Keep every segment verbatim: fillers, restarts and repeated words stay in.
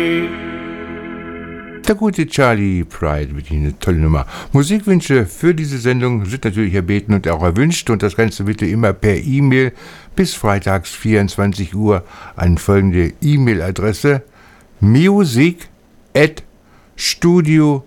Der gute Charlie Pride, wirklich eine tolle Nummer. Musikwünsche für diese Sendung sind natürlich erbeten und auch erwünscht und das Ganze bitte immer per E-Mail bis freitags vierundzwanzig Uhr an folgende E-Mail-Adresse music at studio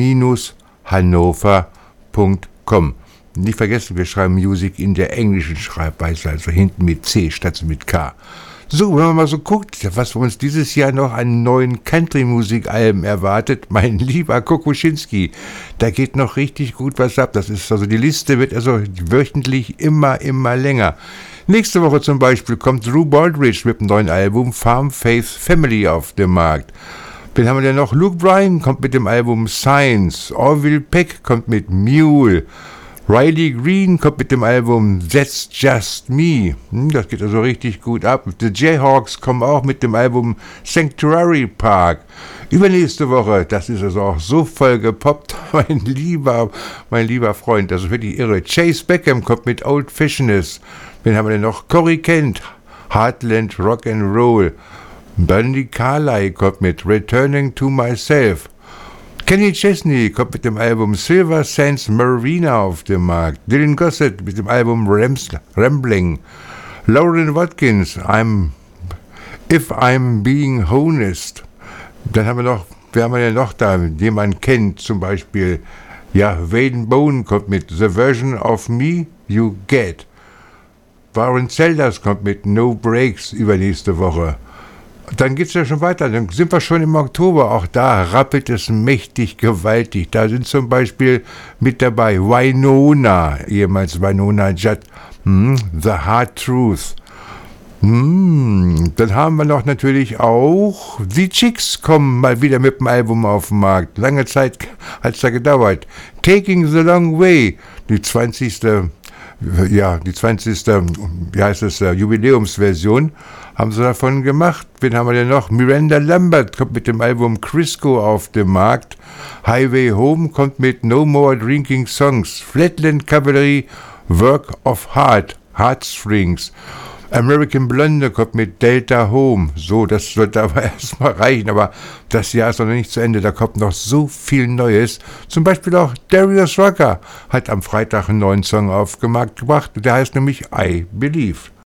hannover punkt com. Nicht vergessen, wir schreiben Music in der englischen Schreibweise, also hinten mit C statt mit K. So, wenn man mal so guckt, was uns dieses Jahr noch an neuen Country-Musikalben erwartet, mein lieber Kokoschinski, da geht noch richtig gut was ab. Das ist also, die Liste wird also wöchentlich immer, immer länger. Nächste Woche zum Beispiel kommt Drew Baldridge mit dem neuen Album Farm Faith Family auf den Markt. Wen haben wir denn noch? Luke Bryan kommt mit dem Album Science. Orville Peck kommt mit Mule. Riley Green kommt mit dem Album That's Just Me. Das geht also richtig gut ab. The Jayhawks kommen auch mit dem Album Sanctuary Park. Übernächste Woche, das ist also auch so voll gepoppt, mein lieber, mein lieber Freund, das ist wirklich irre. Chase Beckham kommt mit Old Fashionist. Wen haben wir denn noch? Corey Kent, Heartland Rock and Roll. Brandi Carlile kommt mit Returning to Myself. Kenny Chesney kommt mit dem Album Silver Sands Marina auf den Markt. Dylan Gossett mit dem Album Rams, Rambling. Lauren Watkins, I'm, If I'm Being Honest. Dann haben wir noch, wer haben wir denn noch da, den man kennt, zum Beispiel, ja, Waden Bone kommt mit The Version of Me You Get. Warren Zelders kommt mit No Breaks übernächste Woche. Dann geht es ja schon weiter, dann sind wir schon im Oktober, auch da rappelt es mächtig gewaltig. Da sind zum Beispiel mit dabei Wynonna, ehemals Wynonna Judd, hm, The Hard Truth. Hm, dann haben wir noch natürlich auch, die Chicks kommen mal wieder mit dem Album auf den Markt. Lange Zeit hat es da gedauert. Taking the Long Way, die zwanzigste Ja, die zwanzigste wie heißt es, Jubiläumsversion haben sie davon gemacht. Wen haben wir denn noch? Miranda Lambert kommt mit dem Album Crisco auf den Markt. Highway Home kommt mit No More Drinking Songs. Flatland Cavalry, Work of Heart, Heartstrings. American Blonde kommt mit Delta Home. So, das sollte aber erstmal reichen, aber das Jahr ist noch nicht zu Ende, da kommt noch so viel Neues. Zum Beispiel auch Darius Rucker hat am Freitag einen neuen Song auf den Markt gebracht, der heißt nämlich I Believe.